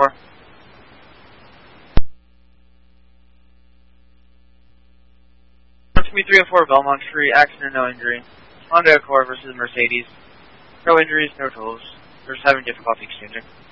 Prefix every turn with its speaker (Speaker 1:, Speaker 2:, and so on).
Speaker 1: 304. To me 304 Belmont Street, accident, no injury. Honda Accord versus Mercedes. No injuries, no tolls. We're just having difficulty exchanging.